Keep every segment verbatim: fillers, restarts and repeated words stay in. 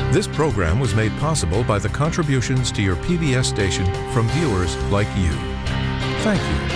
This program was made possible by the contributions to your P B S station from viewers like you. Thank you.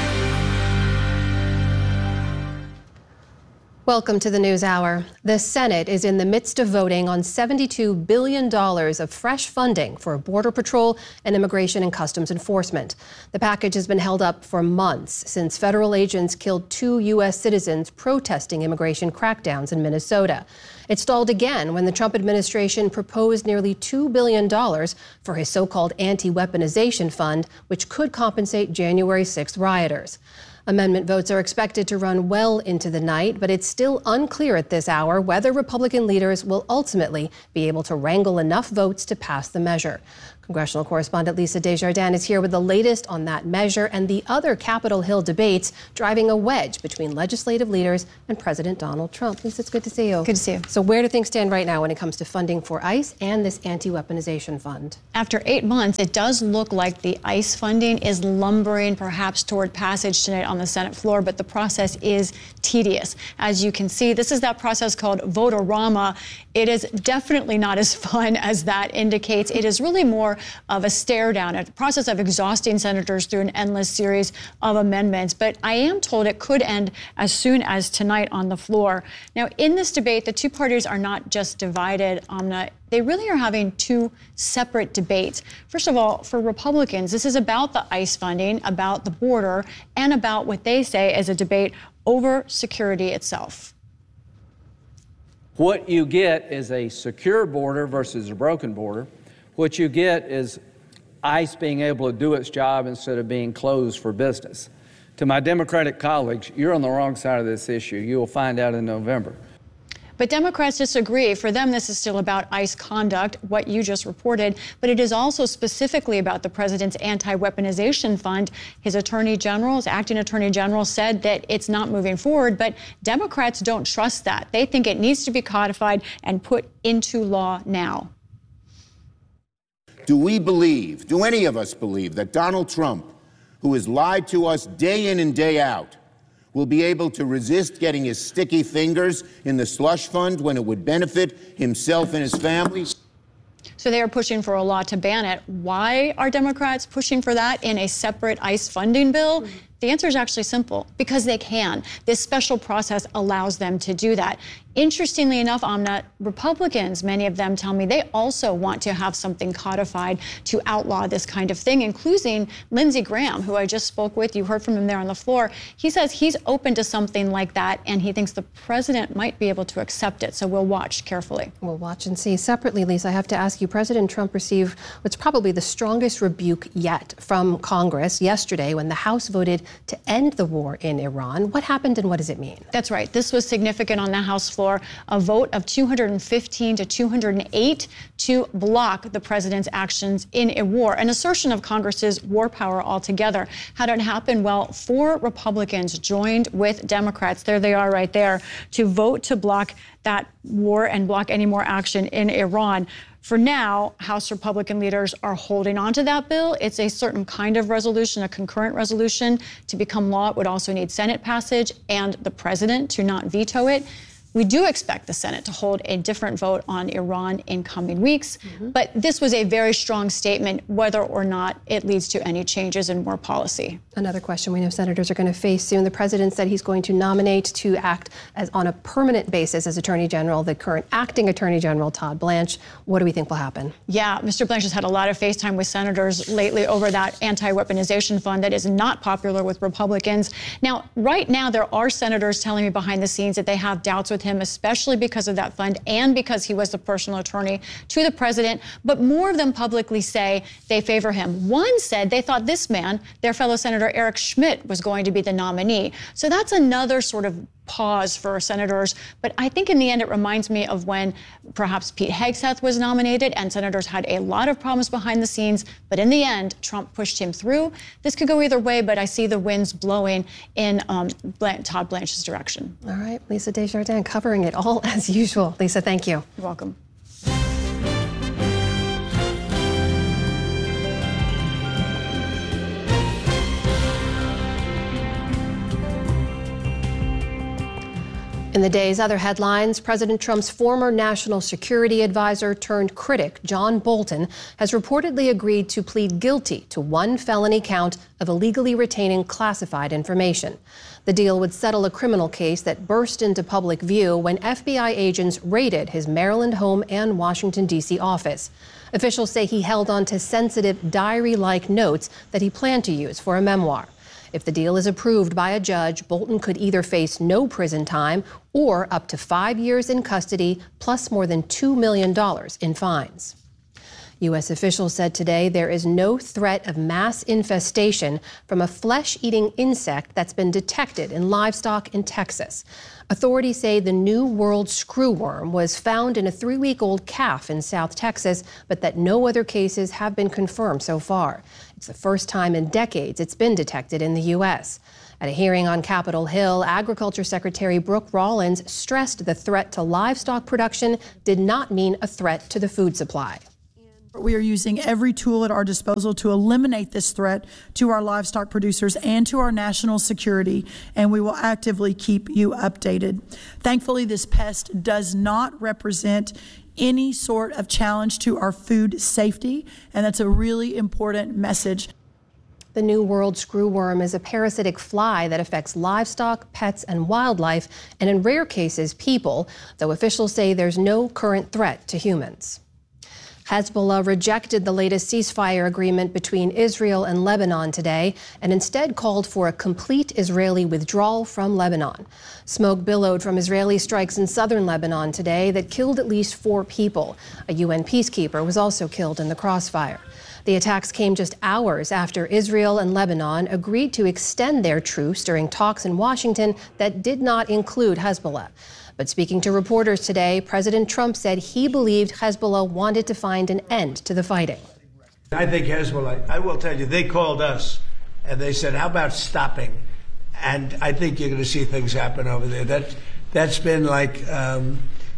Welcome to the News Hour. The Senate is in the midst of voting on seventy-two billion dollars of fresh funding for Border Patrol and Immigration and Customs Enforcement. The package has been held up for months since federal agents killed two U S citizens protesting immigration crackdowns in Minnesota. It stalled again when the Trump administration proposed nearly two billion dollars for his so-called anti-weaponization fund, which could compensate January sixth rioters. Amendment votes are expected to run well into the night, but it's still unclear at this hour whether Republican leaders will ultimately be able to wrangle enough votes to pass the measure. Congressional correspondent Lisa Desjardins is here with the latest on that measure and the other Capitol Hill debates driving a wedge between legislative leaders and President Donald Trump. Lisa, it's good to see you. Good to see you. So where do things stand right now when it comes to funding for ICE and this anti-weaponization fund? After eight months, it does look like the ICE funding is lumbering perhaps toward passage tonight on the Senate floor, but the process is tedious. As you can see, this is that process called vote-a-rama. It is definitely not as fun as that indicates. It is really more of a stare down, a process of exhausting senators through an endless series of amendments. But I am told it could end as soon as tonight on the floor. Now, in this debate, the two parties are not just divided, Amna. They really are having two separate debates. First of all, for Republicans, this is about the ICE funding, about the border, and about what they say is a debate over security itself. What you get is a secure border versus a broken border. What you get is ICE being able to do its job instead of being closed for business. To my Democratic colleagues, you're on the wrong side of this issue. You will find out in November. But Democrats disagree. For them, this is still about ICE conduct, what you just reported, but it is also specifically about the president's anti-weaponization fund. His attorney general, his acting attorney general, said that it's not moving forward, but Democrats don't trust that. They think it needs to be codified and put into law now. Do we believe, do any of us believe, that Donald Trump, who has lied to us day in and day out, will be able to resist getting his sticky fingers in the slush fund when it would benefit himself and his family? So they are pushing for a law to ban it. Why are Democrats pushing for that in a separate ICE funding bill? Mm-hmm. The answer is actually simple, because they can. This special process allows them to do that. Interestingly enough, Amna, Republicans, many of them tell me they also want to have something codified to outlaw this kind of thing, including Lindsey Graham, who I just spoke with. You heard from him there on the floor. He says he's open to something like that, and he thinks the president might be able to accept it. So we'll watch carefully. We'll watch and see. Separately, Lisa, I have to ask you, President Trump received what's probably the strongest rebuke yet from Congress yesterday when the House voted to end the war in Iran. What happened and what does it mean? That's right. This was significant on the House floor. A vote of two hundred fifteen to two hundred eight to block the president's actions in a war, an assertion of Congress's war power altogether. How did it happen? Well, four Republicans joined with Democrats, there they are right there, to vote to block that war and block any more action in Iran. For now, House Republican leaders are holding on to that bill. It's a certain kind of resolution, a concurrent resolution. To become law, it would also need Senate passage and the president to not veto it. We do expect the Senate to hold a different vote on Iran in coming weeks, mm-hmm. but this was a very strong statement whether or not it leads to any changes in war policy. Another question we know senators are going to face soon. The president said he's going to nominate to act as on a permanent basis as Attorney General the current acting Attorney General, Todd Blanche. What do we think will happen? Yeah, Mister Blanche has had a lot of FaceTime with senators lately over that anti-weaponization fund that is not popular with Republicans. Now, right now, there are senators telling me behind the scenes that they have doubts with him, especially because of that fund and because he was the personal attorney to the president. But more of them publicly say they favor him. One said they thought this man, their fellow Senator Eric Schmidt, was going to be the nominee. So that's another sort of pause for senators. But I think in the end, it reminds me of when perhaps Pete Hegseth was nominated and senators had a lot of problems behind the scenes. But in the end, Trump pushed him through. This could go either way, but I see the winds blowing in um, Todd Blanche's direction. All right, Lisa Desjardins covering it all as usual. Lisa, thank you. You're welcome. In the day's other headlines, President Trump's former national security advisor turned critic, John Bolton, has reportedly agreed to plead guilty to one felony count of illegally retaining classified information. The deal would settle a criminal case that burst into public view when F B I agents raided his Maryland home and Washington, D C office. Officials say he held on to sensitive diary-like notes that he planned to use for a memoir. If the deal is approved by a judge, Bolton could either face no prison time or up to five years in custody, plus more than two million dollars in fines. U S officials said today there is no threat of mass infestation from a flesh-eating insect that's been detected in livestock in Texas. Authorities say the New World screwworm was found in a three-week-old calf in South Texas, but that no other cases have been confirmed so far. It's the first time in decades it's been detected in the U S. At a hearing on Capitol Hill, Agriculture Secretary Brooke Rollins stressed the threat to livestock production did not mean a threat to the food supply. We are using every tool at our disposal to eliminate this threat to our livestock producers and to our national security, and we will actively keep you updated. Thankfully, this pest does not represent any sort of challenge to our food safety, and that's a really important message. The New World screwworm is a parasitic fly that affects livestock, pets, and wildlife, and in rare cases, people, though officials say there's no current threat to humans. Hezbollah rejected the latest ceasefire agreement between Israel and Lebanon today and instead called for a complete Israeli withdrawal from Lebanon. Smoke billowed from Israeli strikes in southern Lebanon today that killed at least four people. A U N peacekeeper was also killed in the crossfire. The attacks came just hours after Israel and Lebanon agreed to extend their truce during talks in Washington that did not include Hezbollah. But speaking to reporters today, President Trump said he believed Hezbollah wanted to find an end to the fighting. I think Hezbollah, I will tell you, they called us and they said, how about stopping? And I think you're going to see things happen over there. That, that's been like um,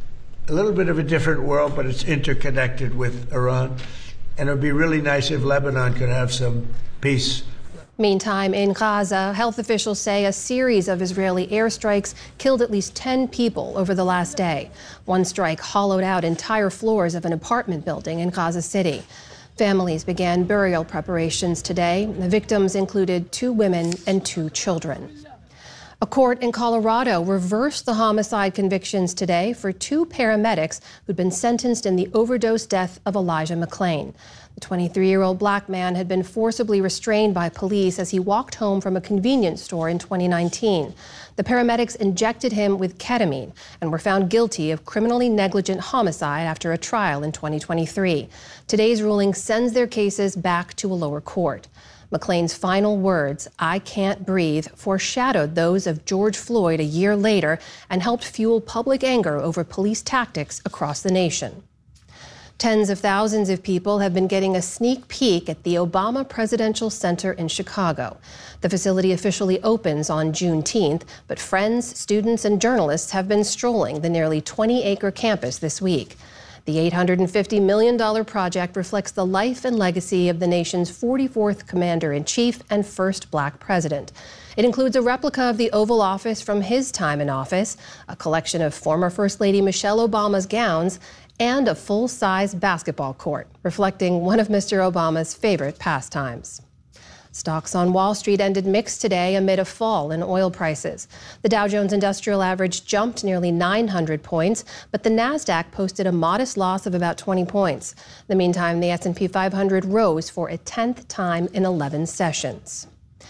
a little bit of a different world, but it's interconnected with Iran. And it would be really nice if Lebanon could have some peace. Meantime, in Gaza, health officials say a series of Israeli airstrikes killed at least ten people over the last day. One strike hollowed out entire floors of an apartment building in Gaza City. Families began burial preparations today. The victims included two women and two children. A court in Colorado reversed the homicide convictions today for two paramedics who'd been sentenced in the overdose death of Elijah McClain. The twenty-three-year-old black man had been forcibly restrained by police as he walked home from a convenience store in twenty nineteen. The paramedics injected him with ketamine and were found guilty of criminally negligent homicide after a trial in twenty twenty-three. Today's ruling sends their cases back to a lower court. McClain's final words, "I can't breathe," foreshadowed those of George Floyd a year later and helped fuel public anger over police tactics across the nation. Tens of thousands of people have been getting a sneak peek at the Obama Presidential Center in Chicago. The facility officially opens on Juneteenth, but friends, students, and journalists have been strolling the nearly twenty-acre campus this week. The eight hundred fifty million dollars project reflects the life and legacy of the nation's forty-fourth Commander-in-Chief and first black president. It includes a replica of the Oval Office from his time in office, a collection of former First Lady Michelle Obama's gowns, and a full-size basketball court, reflecting one of Mister Obama's favorite pastimes. Stocks on Wall Street ended mixed today amid a fall in oil prices. The Dow Jones Industrial Average jumped nearly nine hundred points, but the Nasdaq posted a modest loss of about twenty points. In the meantime, the S and P five hundred rose for a tenth time in eleven sessions.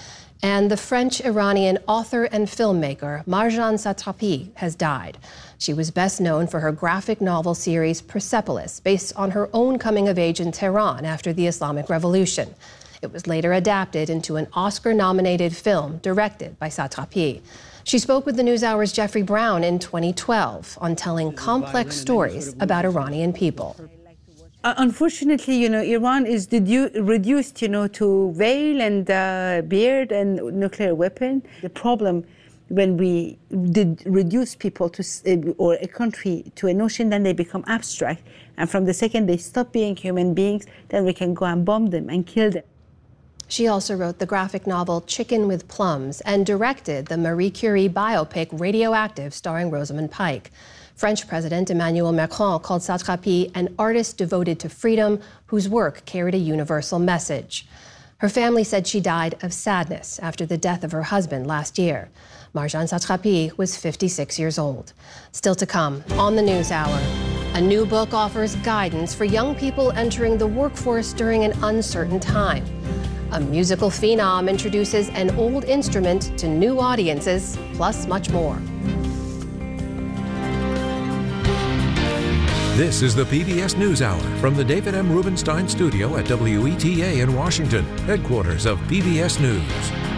And the French-Iranian author and filmmaker Marjane Satrapi has died. She was best known for her graphic novel series Persepolis, based on her own coming of age in Tehran after the Islamic Revolution. It was later adapted into an Oscar-nominated film directed by Satrapi. She spoke with the NewsHour's Jeffrey Brown in twenty twelve on telling complex stories about Iranian people. Uh, unfortunately, you know, Iran is reduced, you know, to veil and uh, beard and nuclear weapon. The problem when we did reduce people to, uh, or a country to a notion, then they become abstract. And from the second they stop being human beings, then we can go and bomb them and kill them. She also wrote the graphic novel Chicken with Plums and directed the Marie Curie biopic Radioactive, starring Rosamund Pike. French President Emmanuel Macron called Satrapi an artist devoted to freedom whose work carried a universal message. Her family said she died of sadness after the death of her husband last year. Marjane Satrapi was fifty-six years old. Still to come on the News Hour. A new book offers guidance for young people entering the workforce during an uncertain time. A musical phenom introduces an old instrument to new audiences, plus much more. This is the P B S NewsHour from the David M. Rubenstein studio at W E T A in Washington, headquarters of P B S News.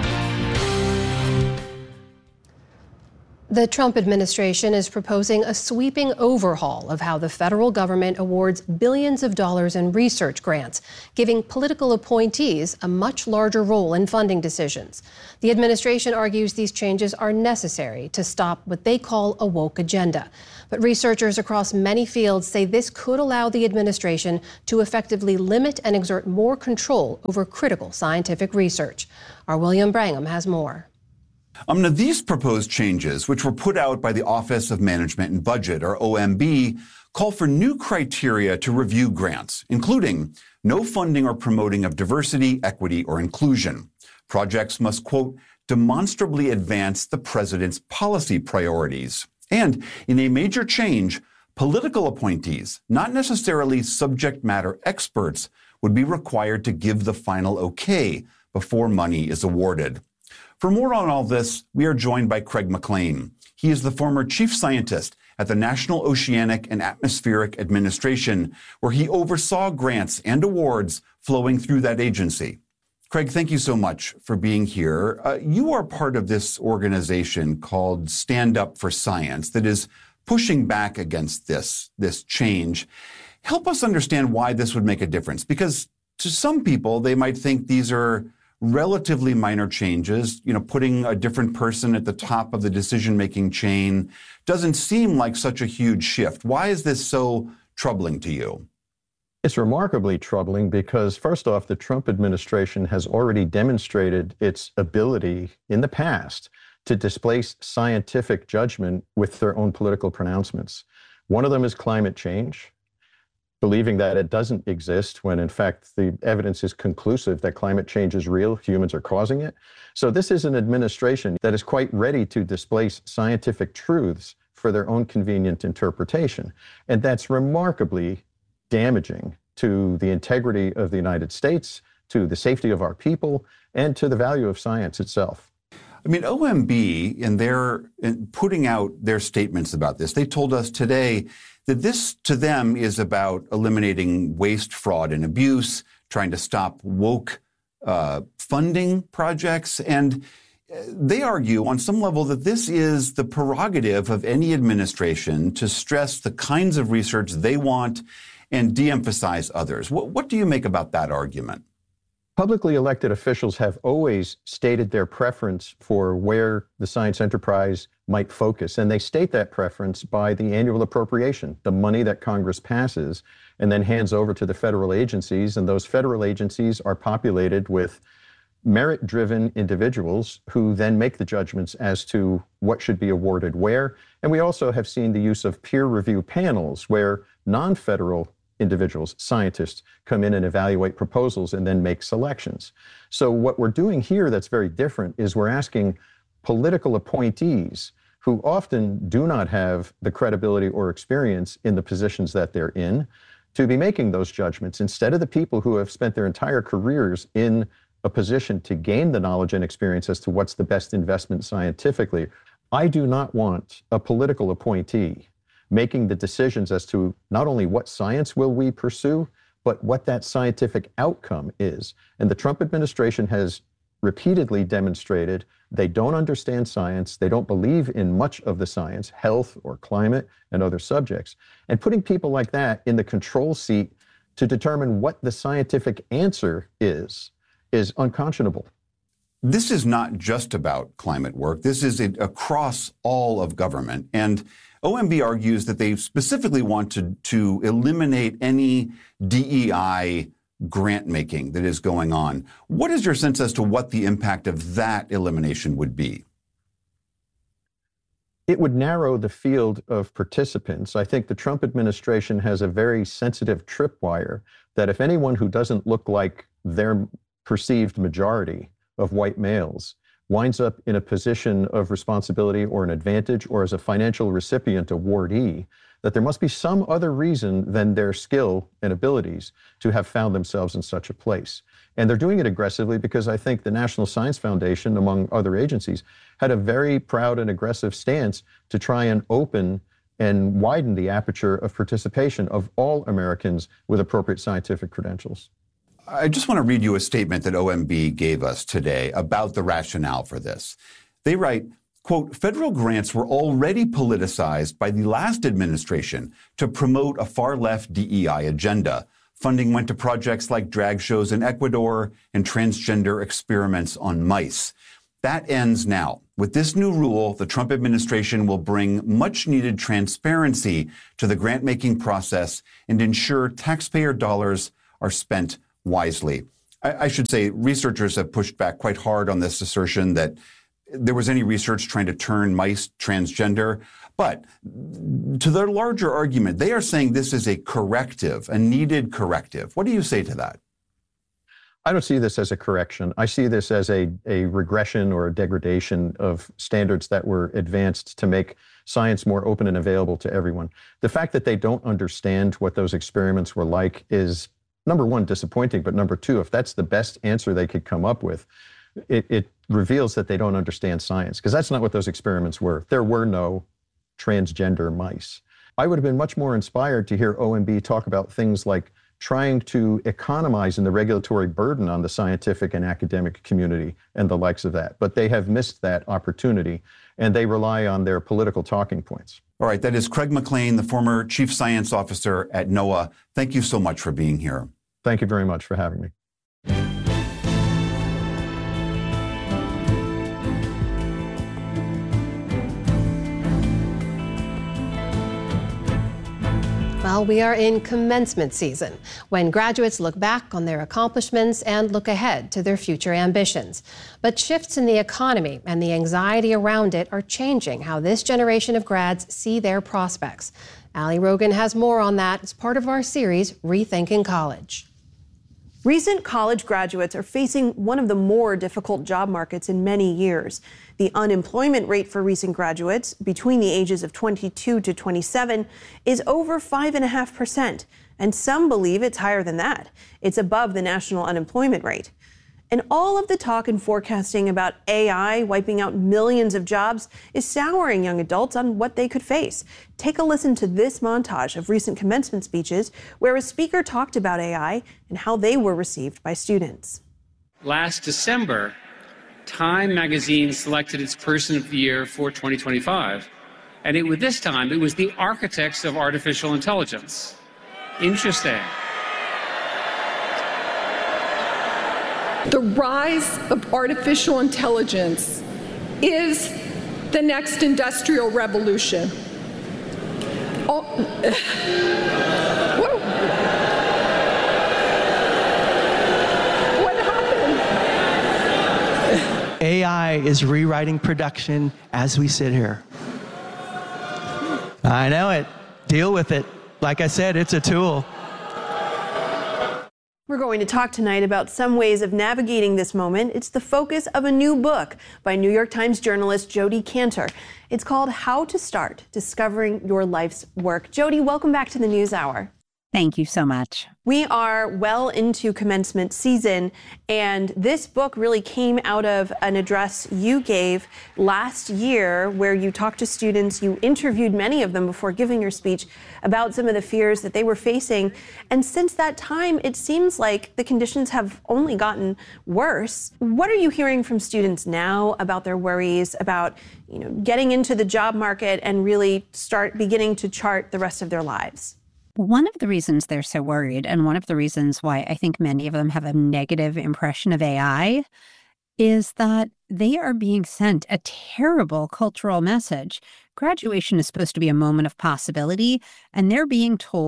The Trump administration is proposing a sweeping overhaul of how the federal government awards billions of dollars in research grants, giving political appointees a much larger role in funding decisions. The administration argues these changes are necessary to stop what they call a woke agenda. But researchers across many fields say this could allow the administration to effectively limit and exert more control over critical scientific research. Our William Brangham has more. Um, now, these proposed changes, which were put out by the Office of Management and Budget, or O M B, call for new criteria to review grants, including no funding or promoting of diversity, equity, or inclusion. Projects must, quote, demonstrably advance the president's policy priorities. And in a major change, political appointees, not necessarily subject matter experts, would be required to give the final okay before money is awarded. For more on all this, we are joined by Craig McLean. He is the former chief scientist at the National Oceanic and Atmospheric Administration, where he oversaw grants and awards flowing through that agency. Craig, thank you so much for being here. Uh, you are part of this organization called Stand Up for Science that is pushing back against this, this change. Help us understand why this would make a difference, because to some people, they might think these are relatively minor changes. You know, putting a different person at the top of the decision-making chain doesn't seem like such a huge shift. Why is this so troubling to you? It's remarkably troubling because, first off, the Trump administration has already demonstrated its ability in the past to displace scientific judgment with their own political pronouncements. One of them is climate change, believing that it doesn't exist when, in fact, the evidence is conclusive that climate change is real, humans are causing it. So this is an administration that is quite ready to displace scientific truths for their own convenient interpretation. And that's remarkably damaging to the integrity of the United States, to the safety of our people, and to the value of science itself. I mean, O M B, in their in putting out their statements about this, they told us today that this, to them, is about eliminating waste, fraud, and abuse, trying to stop woke uh, funding projects. And they argue on some level that this is the prerogative of any administration to stress the kinds of research they want and de-emphasize others. What, what do you make about that argument? Publicly elected officials have always stated their preference for where the science enterprise might focus, and they state that preference by the annual appropriation, the money that Congress passes and then hands over to the federal agencies, and those federal agencies are populated with merit-driven individuals who then make the judgments as to what should be awarded where. And we also have seen the use of peer review panels where non-federal individuals, scientists, come in and evaluate proposals and then make selections. So what we're doing here that's very different is we're asking political appointees who often do not have the credibility or experience in the positions that they're in to be making those judgments instead of the people who have spent their entire careers in a position to gain the knowledge and experience as to what's the best investment scientifically. I do not want a political appointee making the decisions as to not only what science will we pursue, but what that scientific outcome is. And the Trump administration has repeatedly demonstrated they don't understand science, they don't believe in much of the science, health or climate and other subjects. And putting people like that in the control seat to determine what the scientific answer is, is unconscionable. This is not just about climate work. This is across all of government. And O M B argues that they specifically want to, to eliminate any D E I grant making that is going on. What is your sense as to what the impact of that elimination would be? It would narrow the field of participants. I think the Trump administration has a very sensitive tripwire that if anyone who doesn't look like their perceived majority of white males winds up in a position of responsibility or an advantage or as a financial recipient awardee, that there must be some other reason than their skill and abilities to have found themselves in such a place. And they're doing it aggressively because I think the National Science Foundation, among other agencies, had a very proud and aggressive stance to try and open and widen the aperture of participation of all Americans with appropriate scientific credentials. I just want to read you a statement that O M B gave us today about the rationale for this. They write, quote, federal grants were already politicized by the last administration to promote a far-left D E I agenda. Funding went to projects like drag shows in Ecuador and transgender experiments on mice. That ends now. With this new rule, the Trump administration will bring much-needed transparency to the grant-making process and ensure taxpayer dollars are spent wisely. I, I should say researchers have pushed back quite hard on this assertion that there was any research trying to turn mice transgender. But to their larger argument, they are saying this is a corrective, a needed corrective. What do you say to that? I don't see this as a correction. I see this as a, a regression or a degradation of standards that were advanced to make science more open and available to everyone. The fact that they don't understand what those experiments were like is, number one, disappointing, but number two, if that's the best answer they could come up with, it, it reveals that they don't understand science, because that's not what those experiments were. There were no transgender mice. I would have been much more inspired to hear O M B talk about things like trying to economize in the regulatory burden on the scientific and academic community and the likes of that. But they have missed that opportunity, and they rely on their political talking points. All right, that is Craig McLean, the former chief science officer at NOAA. Thank you so much for being here. Thank you very much for having me. Well, we are in commencement season, when graduates look back on their accomplishments and look ahead to their future ambitions. But shifts in the economy and the anxiety around it are changing how this generation of grads see their prospects. Ali Rogan has more on that as part of our series, Rethinking College. Recent college graduates are facing one of the more difficult job markets in many years. The unemployment rate for recent graduates between the ages of twenty-two to twenty-seven is over five point five percent, and some believe it's higher than that. It's above the national unemployment rate. And all of the talk and forecasting about A I wiping out millions of jobs is souring young adults on what they could face. Take a listen to this montage of recent commencement speeches where a speaker talked about A I and how they were received by students. Last December, Time magazine selected its Person of the Year for twenty twenty-five. And it was this time, it was the architects of artificial intelligence. Interesting. The rise of artificial intelligence is the next industrial revolution. Oh, whoa. What happened? A I is rewriting production as we sit here. I know it. Deal with it. Like I said, it's a tool. We're going to talk tonight about some ways of navigating this moment. It's the focus of a new book by New York Times journalist Jodi Kantor. It's called How to Start Discovering Your Life's Work. Jodi, welcome back to the NewsHour. Thank you so much. We are well into commencement season, and this book really came out of an address you gave last year where you talked to students, you interviewed many of them before giving your speech about some of the fears that they were facing. And since that time, it seems like the conditions have only gotten worse. What are you hearing from students now about their worries about, you know, getting into the job market and really start beginning to chart the rest of their lives? One of the reasons they're so worried, and one of the reasons why I think many of them have a negative impression of A I, is that they are being sent a terrible cultural message. Graduation is supposed to be a moment of possibility, and they're being told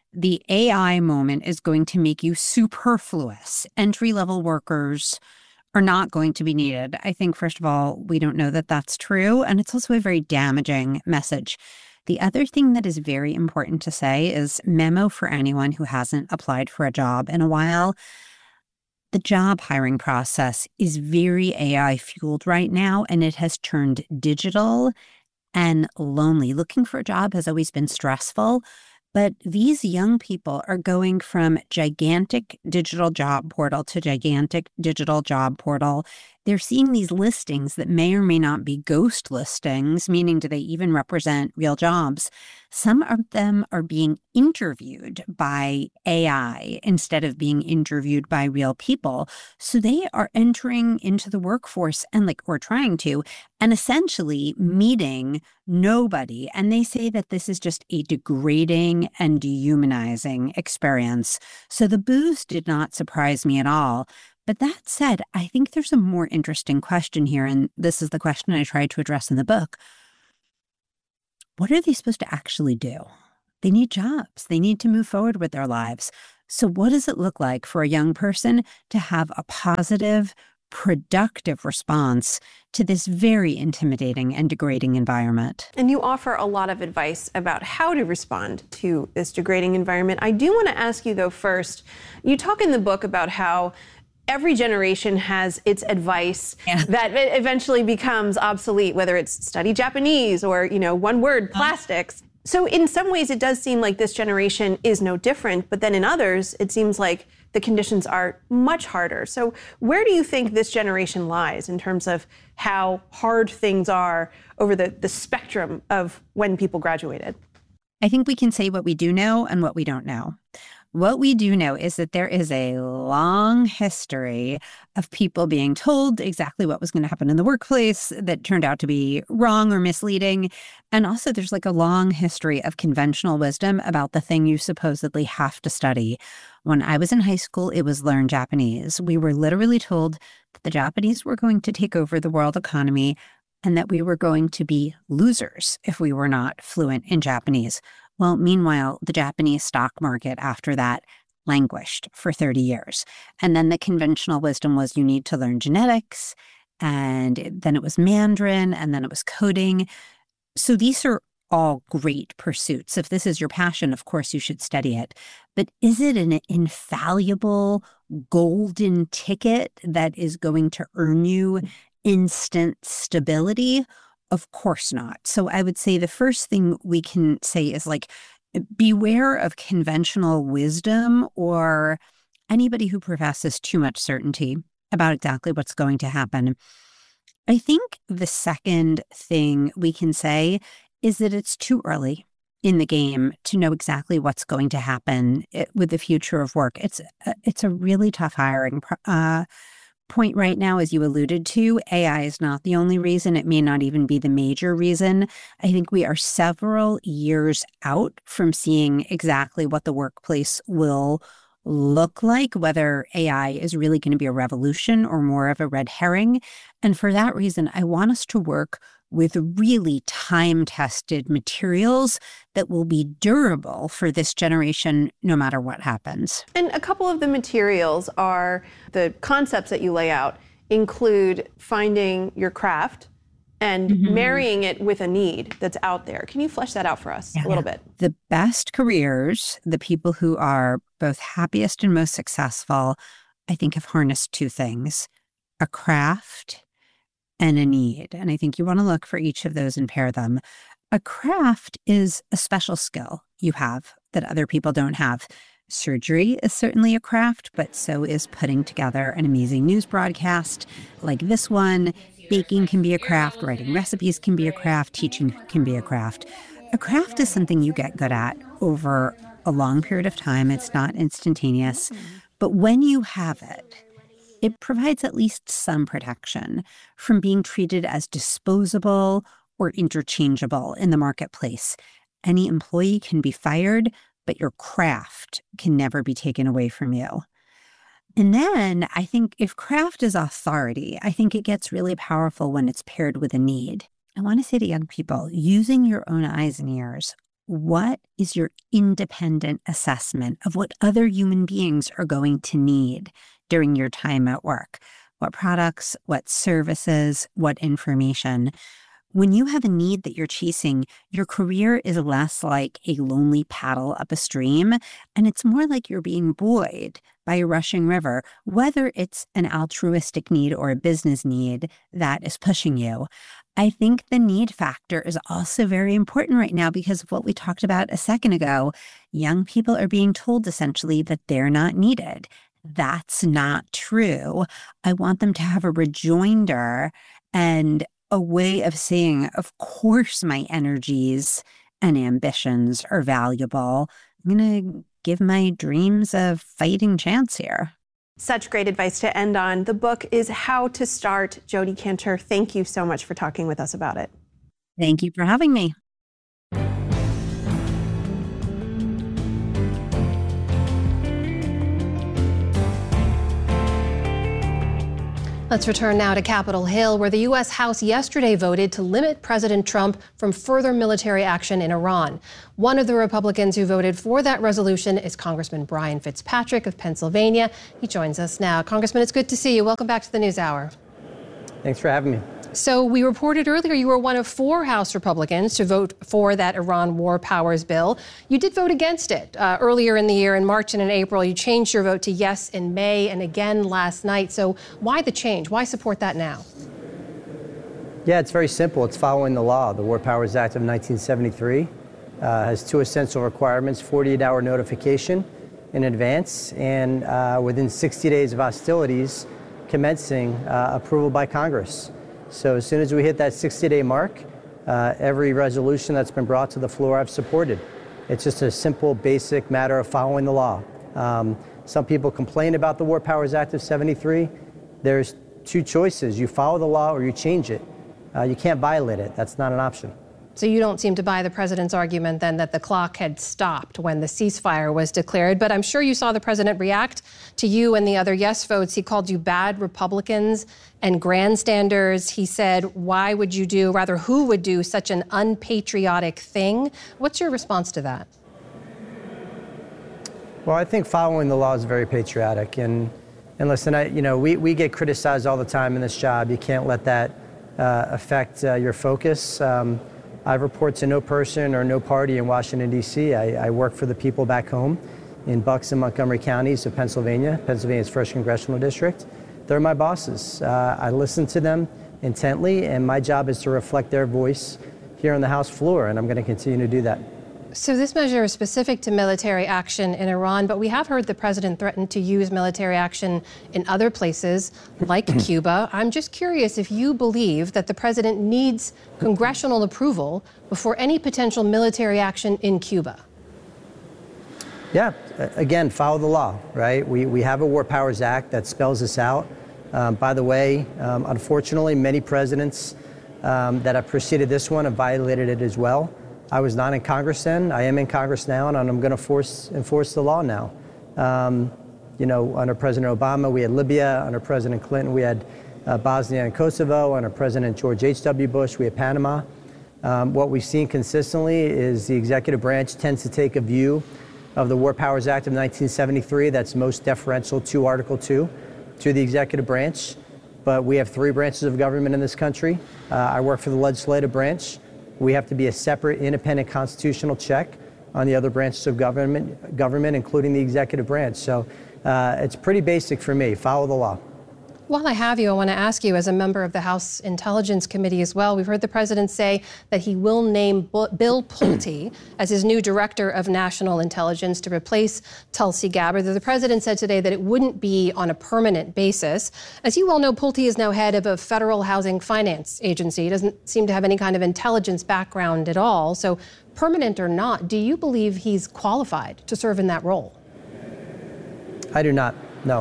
the A I moment is going to make you superfluous. Entry-level workers are not going to be needed. I think, first of all, we don't know that that's true, and it's also a very damaging message. The other thing that is very important to say is memo for anyone who hasn't applied for a job in a while. The job hiring process is very A I-fueled right now, and it has turned digital and lonely. Looking for a job has always been stressful. But these young people are going from gigantic digital job portal to gigantic digital job portal. They're seeing these listings that may or may not be ghost listings, meaning do they even represent real jobs? Some of them are being interviewed by A I instead of being interviewed by real people. So they are entering into the workforce and like we're trying to, and essentially meeting nobody. And they say that this is just a degrading and dehumanizing experience. So the booze did not surprise me at all. But that said, I think there's a more interesting question here, and this is the question I tried to address in the book. What are they supposed to actually do? They need jobs. They need to move forward with their lives. So what does it look like for a young person to have a positive, productive response to this very intimidating and degrading environment? And you offer a lot of advice about how to respond to this degrading environment. I do want to ask you, though, first, you talk in the book about how every generation has its advice yeah. that eventually becomes obsolete, whether it's study Japanese or, you know, one word, plastics. So in some ways, it does seem like this generation is no different. But then in others, it seems like the conditions are much harder. So where do you think this generation lies in terms of how hard things are over the, the spectrum of when people graduated? I think we can say what we do know and what we don't know. What we do know is that there is a long history of people being told exactly what was going to happen in the workplace that turned out to be wrong or misleading. And also there's like a long history of conventional wisdom about the thing you supposedly have to study. When I was in high school, it was learn Japanese. We were literally told that the Japanese were going to take over the world economy and that we were going to be losers if we were not fluent in Japanese. Well, meanwhile, the Japanese stock market after that languished for thirty years. And then the conventional wisdom was you need to learn genetics, and then it was Mandarin, and then it was coding. So these are all great pursuits. If this is your passion, of course you should study it. But is it an infallible golden ticket that is going to earn you instant stability? Of course not. So I would say the first thing we can say is like, beware of conventional wisdom or anybody who professes too much certainty about exactly what's going to happen. I think the second thing we can say is that it's too early in the game to know exactly what's going to happen with the future of work. It's a, it's a really tough hiring uh point right now, as you alluded to. A I is not the only reason. It may not even be the major reason. I think we are several years out from seeing exactly what the workplace will look like, whether A I is really going to be a revolution or more of a red herring. And for that reason, I want us to work with really time-tested materials that will be durable for this generation no matter what happens. And a couple of the materials are the concepts that you lay out include finding your craft and mm-hmm. marrying it with a need that's out there. Can you flesh that out for us yeah, a little yeah. bit? The best careers, the people who are both happiest and most successful, I think have harnessed two things, a craft and a need. And I think you want to look for each of those and pair them. A craft is a special skill you have that other people don't have. Surgery is certainly a craft, but so is putting together an amazing news broadcast like this one. Baking can be a craft, writing recipes can be a craft, teaching can be a craft. A craft is something you get good at over a long period of time. It's not instantaneous. But when you have it, it provides at least some protection from being treated as disposable or interchangeable in the marketplace. Any employee can be fired, but your craft can never be taken away from you. And then I think if craft is authority, I think it gets really powerful when it's paired with a need. I want to say to young people, using your own eyes and ears what is your independent assessment of what other human beings are going to need during your time at work? What products, what services, what information? When you have a need that you're chasing, your career is less like a lonely paddle up a stream, and it's more like you're being buoyed by a rushing river, whether it's an altruistic need or a business need that is pushing you. I think the need factor is also very important right now because of what we talked about a second ago. Young people are being told essentially that they're not needed. That's not true. I want them to have a rejoinder and a way of saying, of course, my energies and ambitions are valuable. I'm going to give my dreams a fighting chance here. Such great advice to end on. The book is How to Start. Jodi Kantor, thank you so much for talking with us about it. Thank you for having me. Let's return now to Capitol Hill, where the U S House yesterday voted to limit President Trump from further military action in Iran. One of the Republicans who voted for that resolution is Congressman Brian Fitzpatrick of Pennsylvania. He joins us now. Congressman, it's good to see you. Welcome back to the NewsHour. Thanks for having me. So we reported earlier you were one of four House Republicans to vote for that Iran War Powers bill. You did vote against it uh, earlier in the year, in March and in April. You changed your vote to yes in May and again last night. So why the change? Why support that now? Yeah, it's very simple. It's following the law. The War Powers Act of nineteen seventy-three uh, has two essential requirements: forty-eight hour notification in advance, and uh, within sixty days of hostilities, commencing uh, approval by Congress. So as soon as we hit that sixty day mark, uh, every resolution that's been brought to the floor I've supported. It's just a simple, basic matter of following the law. Um, some people complain about the War Powers Act of seventy-three. There's two choices. You follow the law or you change it. Uh, you can't violate it. That's not an option. So you don't seem to buy the president's argument then that the clock had stopped when the ceasefire was declared. But I'm sure you saw the president react to you and the other yes votes. He called you bad Republicans and grandstanders. He said, why would you do, rather, who would do such an unpatriotic thing? What's your response to that? Well, I think following the law is very patriotic. And, and listen, I, you know, we, we get criticized all the time in this job. You can't let that uh, affect uh, your focus. Um, I report to no person or no party in Washington, D C I, I work for the people back home in Bucks and Montgomery counties of Pennsylvania, Pennsylvania's first congressional district. They're my bosses. Uh, I listen to them intently, and my job is to reflect their voice here on the House floor, and I'm going to continue to do that. So this measure is specific to military action in Iran, but we have heard the president threaten to use military action in other places, like Cuba. I'm just curious if you believe that the president needs congressional approval before any potential military action in Cuba. Yeah, again, follow the law, right? We, we have a War Powers Act that spells this out. Um, by the way, um, unfortunately, many presidents um, that have preceded this one have violated it as well. I was not in Congress then. I am in Congress now, and I'm going to force enforce the law now. Um, you know, under President Obama, we had Libya. Under President Clinton, we had uh, Bosnia and Kosovo. Under President George H W Bush, we had Panama. Um, what we've seen consistently is the executive branch tends to take a view of the War Powers Act of nineteen seventy-three that's most deferential to Article two, to the executive branch. But we have three branches of government in this country. Uh, I work for the legislative branch. We have to be a separate, independent constitutional check on the other branches of government, government, including the executive branch. So uh, it's pretty basic for me. Follow the law. While I have you, I want to ask you, as a member of the House Intelligence Committee as well, we've heard the president say that he will name Bill Pulte as his new director of national intelligence to replace Tulsi Gabbard. The president said today that it wouldn't be on a permanent basis. As you well know, Pulte is now head of a federal housing finance agency. He doesn't seem to have any kind of intelligence background at all. So permanent or not, do you believe he's qualified to serve in that role? I do not, no.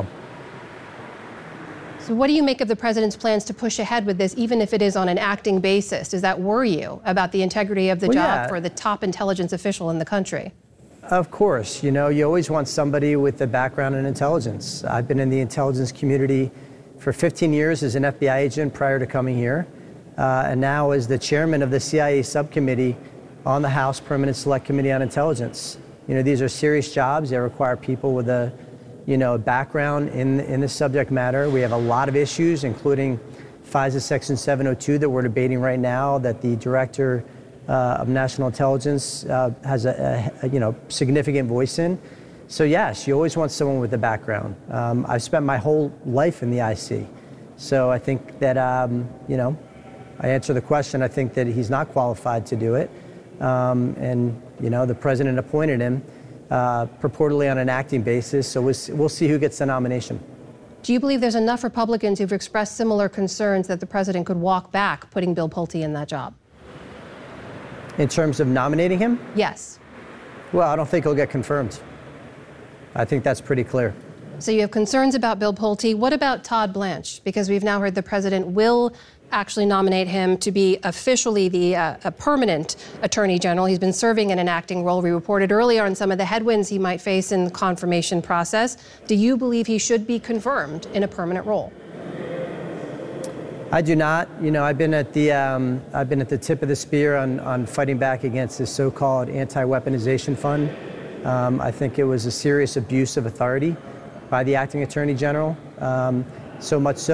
So what do you make of the president's plans to push ahead with this, even if it is on an acting basis? Does that worry you about the integrity of the well, job yeah. for the top intelligence official in the country? Of course. You know, you always want somebody with a background in intelligence. I've been in the intelligence community for fifteen years as an F B I agent prior to coming here. Uh, and now as the chairman of the C I A subcommittee on the House Permanent Select Committee on Intelligence. You know, these are serious jobs. They require people with a, you know, a background in, in the subject matter. We have a lot of issues, including FISA Section seven oh two that we're debating right now, that the Director uh, of National Intelligence uh, has a, a, you know, significant voice in. So yes, you always want someone with a background. Um, I've spent my whole life in the I C. So I think that, um, you know, I answer the question. I think that he's not qualified to do it. Um, and, you know, the president appointed him uh, purportedly on an acting basis. So we'll, we'll see who gets the nomination. Do you believe there's enough Republicans who've expressed similar concerns that the president could walk back putting Bill Pulte in that job? In terms of nominating him? Yes. Well, I don't think he'll get confirmed. I think that's pretty clear. So you have concerns about Bill Pulte. What about Todd Blanche? Because we've now heard the president will actually nominate him to be officially the uh, a permanent attorney general. He's been serving in an acting role. We reported earlier on some of the headwinds he might face in the confirmation process. Do you believe he should be confirmed in a permanent role? I do not. You know, I've been at the um, I've been at the tip of the spear on on fighting back against this so-called anti-weaponization fund. Um, I think it was a serious abuse of authority by the acting attorney general. Um, so much so